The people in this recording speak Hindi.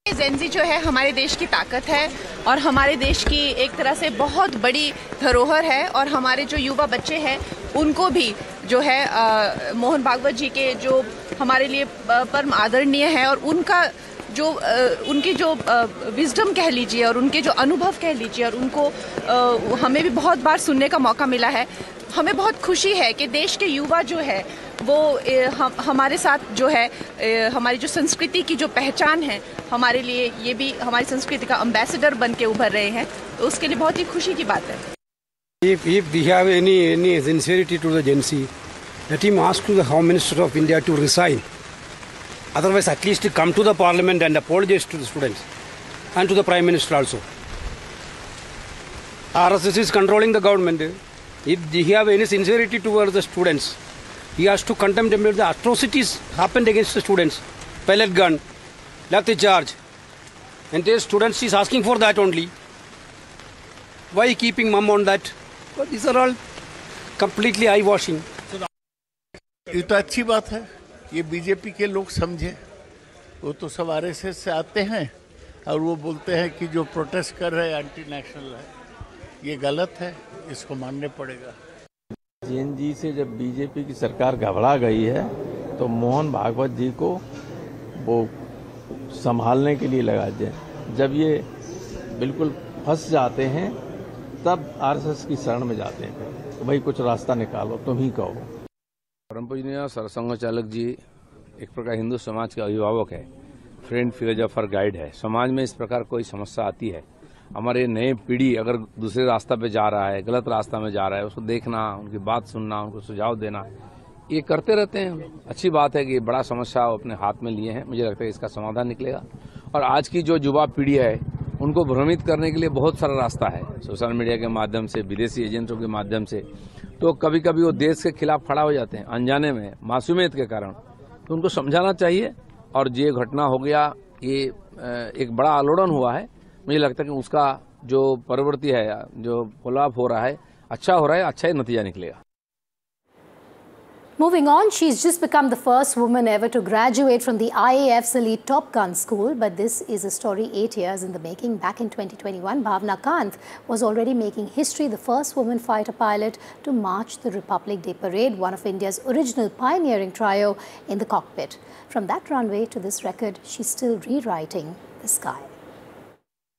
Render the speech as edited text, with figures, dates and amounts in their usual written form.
जेन ज़ी जो है हमारे देश की ताकत है और हमारे देश की एक तरह से बहुत बड़ी धरोहर है। और हमारे जो युवा बच्चे हैं उनको भी जो है मोहन भागवत जी के जो हमारे लिए परम आदरणीय है और उनका जो उनकी जो विजडम कह लीजिए और उनके जो अनुभव कह लीजिए और उनको हमें भी बहुत बार सुनने का मौका मिला है। हमें बहुत खुशी है कि देश के युवा जो है वो हमारे साथ जो है हमारी जो संस्कृति की जो पहचान है हमारे लिए ये भी हमारी संस्कृति का एम्बेसडर बन के उभर रहे हैं, तो उसके लिए बहुत ही खुशी की बात है। If we have any sincerity to the Gen Z, let him ask to the Home Minister of India to resign. Otherwise, at least come to the Parliament and apologize to the students and to the Prime Minister also. RSS is controlling the government. If he have any sincerity towards the students, he has to condemn the atrocities happened against the students. Pellet gun, lathi charge. And the students is asking for that only. Why keeping mum on that? But these are all completely eye-washing. ये तो अच्छी बात है, ये बीजेपी के लोग समझे। वो तो सब आरएसएस से आते हैं और वो बोलते हैं कि जो प्रोटेस्ट कर रहे हैं एंटी नेशनल है, ये गलत है, इसको मानने पड़ेगा। जेन जी से जब बीजेपी की सरकार घबरा गई है तो मोहन भागवत जी को वो संभालने के लिए लगा दिया। जब ये बिल्कुल फंस जाते हैं तब आरएसएस की शरण में जाते हैं, तो भाई कुछ रास्ता निकालो, तुम ही कहो। परम पूजनीय सरसंघ चालक जी एक प्रकार हिंदू समाज के अभिभावक है, फ्रेंड फिलोसोफर गाइड है। समाज में इस प्रकार कोई समस्या आती है, हमारे नए पीढ़ी अगर दूसरे रास्ता पे जा रहा है, गलत रास्ता में जा रहा है, उसको देखना, उनकी बात सुनना, उनको सुझाव देना, ये करते रहते हैं। अच्छी बात है कि बड़ा समस्या वो अपने हाथ में लिए हैं। मुझे लगता है इसका समाधान निकलेगा। और आज की जो युवा पीढ़ी है उनको भ्रमित करने के लिए बहुत सारा रास्ता है, सोशल मीडिया के माध्यम से, विदेशी एजेंटों के माध्यम से। तो कभी कभी वो देश के खिलाफ खड़ा हो जाते हैं अनजाने में, मासूमियत के कारण। तो उनको समझाना चाहिए। और ये घटना हो गया, ये एक बड़ा आलोड़न हुआ है। मुझे लगता है कि उसका जो प्रवृत्ति है, जो फॉलोअप हो रहा है, अच्छा हो रहा है, अच्छा ही नतीजा निकलेगा। Moving on, she's just become the first woman ever to graduate from the IAF's elite Top Gun school. But this is a story 8 years in the making. Back in 2021, Bhavna Kant was already making history, the first woman fighter pilot to march the Republic Day Parade, one of India's original pioneering trio in the cockpit. From that runway to this record, she's still rewriting the sky.